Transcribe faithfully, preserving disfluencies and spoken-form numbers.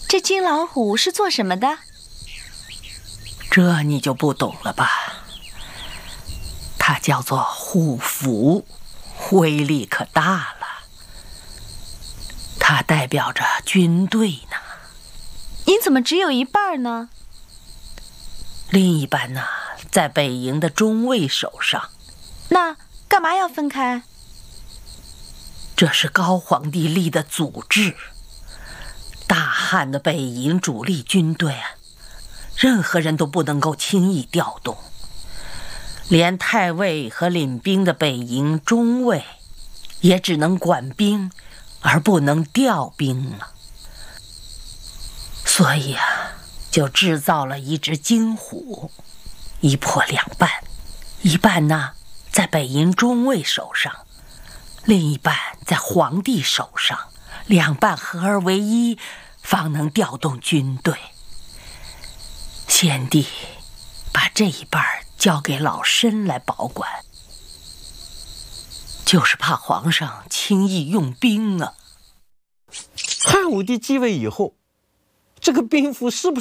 这金老虎是做什么的？ 这你就不懂了吧？它叫做护符，威力可大了。它代表着军队呢。 您怎么只有一半呢？ 另一半呢，在北营的中尉手上。 那干嘛要分开？ 这是高皇帝立的祖制。大汉的北营主力军队啊，任何人都不能够轻易调动，连太尉和领兵的北营中尉也只能管兵而不能调兵了。所以啊，就制造了一只金虎，一破两半，一半呢在北营中尉手上，另一半在皇帝手上，两半合而为一，方能调动军队。先帝把这一半交给老身来保管，就是怕皇上轻易用兵啊。 汉武帝继位以后，这个兵符是不是